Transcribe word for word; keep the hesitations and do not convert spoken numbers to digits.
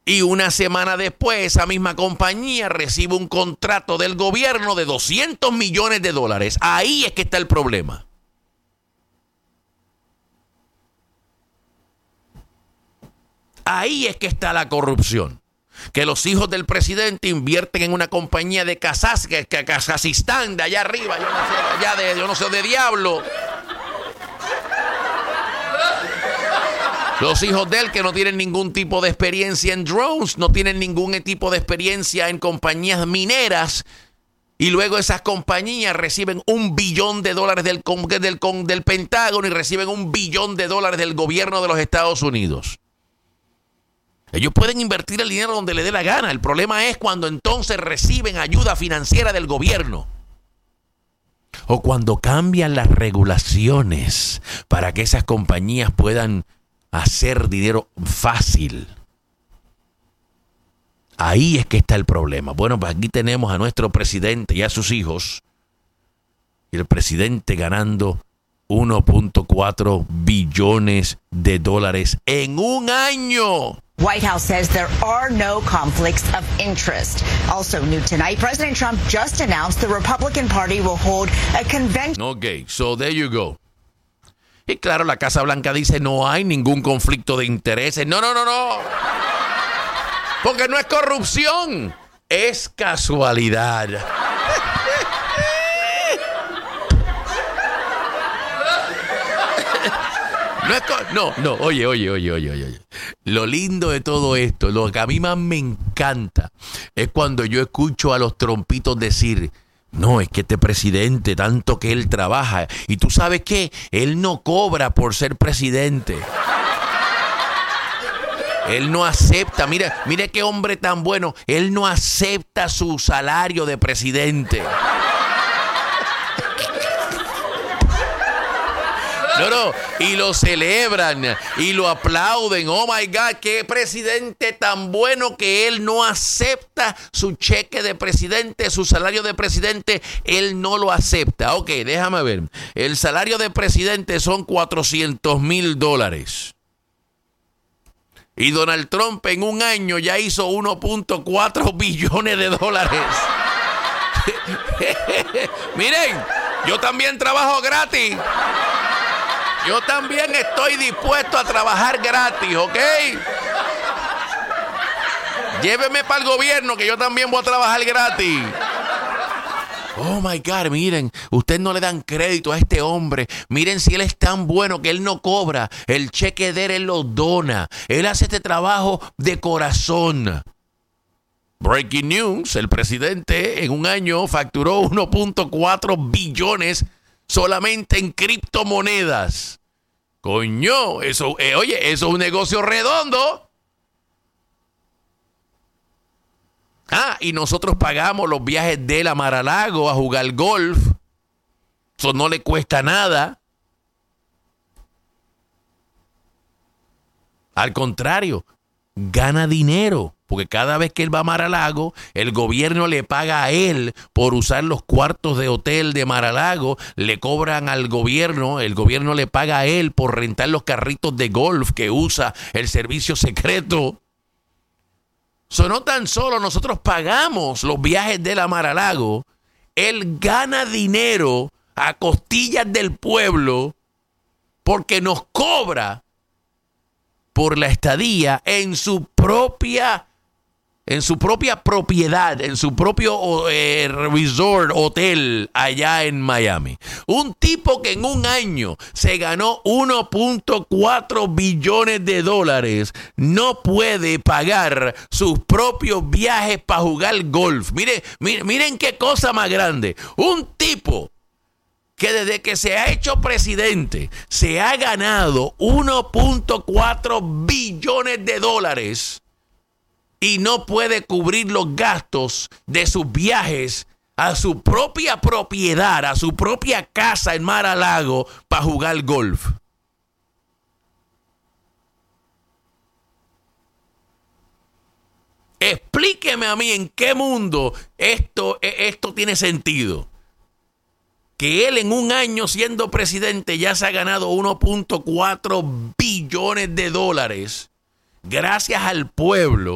Y una semana después, esa misma compañía recibe un contrato del gobierno de doscientos millones de dólares. Ahí es que está el problema. Ahí es que está la corrupción. Que los hijos del presidente invierten en una compañía de Kazaj, que, que Kazajistán, de allá arriba, yo no sé, allá de, yo no sé, de diablo. Los hijos de él que no tienen ningún tipo de experiencia en drones, no tienen ningún tipo de experiencia en compañías mineras, y luego esas compañías reciben un billón de dólares del, del, del Pentágono y reciben un billón de dólares del gobierno de los Estados Unidos. Ellos pueden invertir el dinero donde le dé la gana. El problema es cuando entonces reciben ayuda financiera del gobierno. O cuando cambian las regulaciones para que esas compañías puedan hacer dinero fácil. Ahí es que está el problema. Bueno, pues aquí tenemos a nuestro presidente y a sus hijos. Y el presidente ganando uno punto cuatro billones de dólares en un año. White House says there are no conflicts of interest. Also new tonight, President Trump just announced the Republican Party will hold a convention. Okay, so there you go. Y claro, la Casa Blanca dice no hay ningún conflicto de intereses. No, no, no, no. Porque no es corrupción, es casualidad. No, es co- no, no, oye, oye, oye, oye, oye. Lo lindo de todo esto, lo que a mí más me encanta, es cuando yo escucho a los trompitos decir, no, es que este presidente, tanto que él trabaja, y tú sabes qué, él no cobra por ser presidente. Él no acepta, mira, mira qué hombre tan bueno, él no acepta su salario de presidente. No, no, y lo celebran y lo aplauden. Oh my God, qué presidente tan bueno que él no acepta su cheque de presidente, su salario de presidente, él no lo acepta. Ok, déjame ver. El salario de presidente son cuatrocientos mil dólares. Y Donald Trump en un año ya hizo uno punto cuatro billones de dólares. Miren, yo también trabajo gratis. Yo también estoy dispuesto a trabajar gratis, ¿ok? Lléveme para el gobierno que yo también voy a trabajar gratis. Oh my God, miren, ustedes no le dan crédito a este hombre. Miren si él es tan bueno que él no cobra. El cheque de él, él lo dona. Él hace este trabajo de corazón. Breaking news, el presidente en un año facturó uno punto cuatro billones solamente en criptomonedas. Coño, eso, eh, oye, eso es un negocio redondo. Ah, y nosotros pagamos los viajes de él a Mar-a-Lago a jugar golf. Eso no le cuesta nada. Al contrario, gana dinero. Porque cada vez que él va a Mar-a-Lago, el gobierno le paga a él por usar los cuartos de hotel de Mar-a-Lago, le cobran al gobierno, el gobierno le paga a él por rentar los carritos de golf que usa el servicio secreto. So, no tan solo nosotros pagamos los viajes de él a Mar-a-Lago, él gana dinero a costillas del pueblo porque nos cobra por la estadía en su propia en su propia propiedad, en su propio eh, resort, hotel allá en Miami. Un tipo que en un año se ganó uno punto cuatro billones de dólares no puede pagar sus propios viajes para jugar golf. Miren, miren, miren qué cosa más grande. Un tipo que desde que se ha hecho presidente se ha ganado uno punto cuatro billones de dólares y no puede cubrir los gastos de sus viajes a su propia propiedad, a su propia casa en Mar-a-Lago para jugar golf. Explíqueme a mí en qué mundo esto, esto tiene sentido. Que él en un año siendo presidente ya se ha ganado uno punto cuatro billones de dólares gracias al pueblo